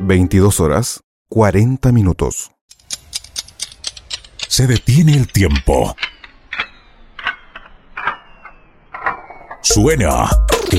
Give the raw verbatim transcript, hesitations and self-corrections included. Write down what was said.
veintidós horas, cuarenta minutos. Se detiene el tiempo. Suena